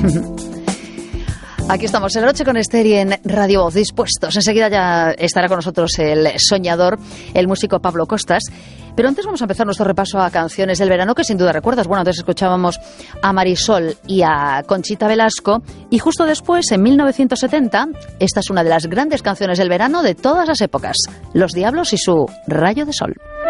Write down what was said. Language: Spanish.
Aquí estamos en La Noche con Esther y en Radio Voz, dispuestos. Enseguida ya estará con nosotros el soñador, el músico Pablo Costas. Pero antes vamos a empezar nuestro repaso a canciones del verano que sin duda recuerdas. Bueno, antes escuchábamos a Marisol y a Conchita Velasco. Y justo después, en 1970, esta es una de las grandes canciones del verano de todas las épocas. Los Diablos y su Rayo de Sol.